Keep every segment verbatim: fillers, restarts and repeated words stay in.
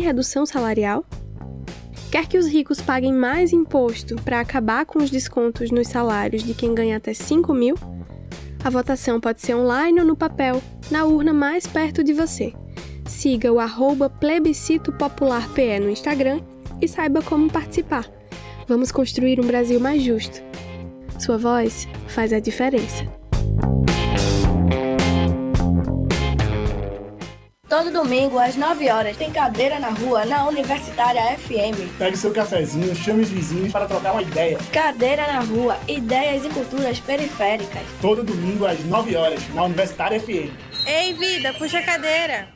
redução salarial? Quer que os ricos paguem mais imposto para acabar com os descontos nos salários de quem ganha até cinco mil? A votação pode ser online ou no papel, na urna mais perto de você. Siga o arroba plebiscito popular P E no Instagram e saiba como participar. Vamos construir um Brasil mais justo. Sua voz faz a diferença. Todo domingo, às nove horas, tem Cadeira na Rua, na Universitária F M. Pegue seu cafezinho, chame os vizinhos para trocar uma ideia. Cadeira na Rua, ideias e culturas periféricas. Todo domingo, às nove horas, na Universitária F M. Ei, vida, puxa a cadeira.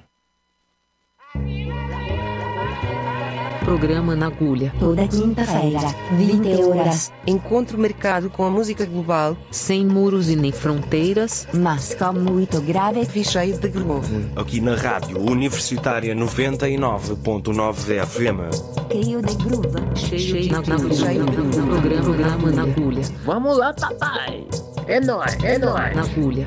Programa na Agulha. Toda quinta-feira, vinte horas. Encontro marcado com a música global, sem muros e nem fronteiras, mas com muito grave e cheio de groove. Aqui na Rádio Universitária noventa e nove ponto nove F M. Cheio de groove. Cheio de groove. Cheio de groove. Programa, programa na Agulha. Vamos lá, papai. É nóis, é nóis. Na Agulha.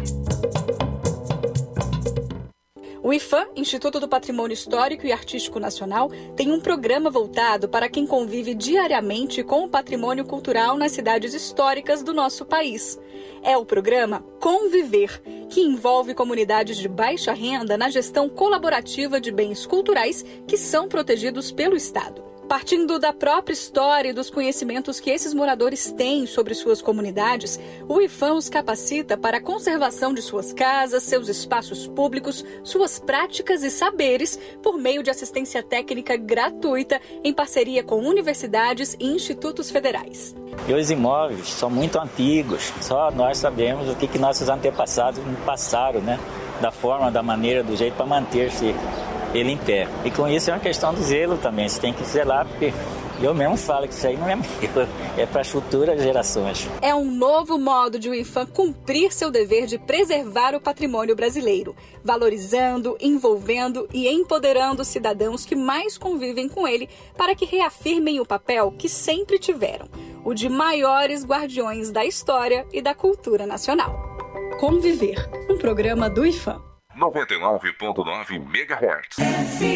O IFAM, Instituto do Patrimônio Histórico e Artístico Nacional, tem um programa voltado para quem convive diariamente com o patrimônio cultural nas cidades históricas do nosso país. É o programa Conviver, que envolve comunidades de baixa renda na gestão colaborativa de bens culturais que são protegidos pelo Estado. Partindo da própria história e dos conhecimentos que esses moradores têm sobre suas comunidades, o IFAM os capacita para a conservação de suas casas, seus espaços públicos, suas práticas e saberes por meio de assistência técnica gratuita em parceria com universidades e institutos federais. E os imóveis são muito antigos, só nós sabemos o que, que nossos antepassados passaram, né? Da forma, da maneira, do jeito para manter-se ele em pé. E com isso é uma questão de zelo também, você tem que zelar, porque eu mesmo falo que isso aí não é meu, é para as futuras gerações. É um novo modo de o IFAM cumprir seu dever de preservar o patrimônio brasileiro, valorizando, envolvendo e empoderando os cidadãos que mais convivem com ele para que reafirmem o papel que sempre tiveram, o de maiores guardiões da história e da cultura nacional. Conviver, um programa do IFAM. noventa e nove ponto nove megahertz. F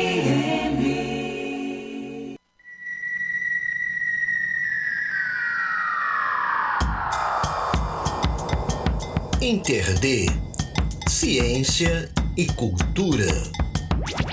M. Inter D, ciência e cultura.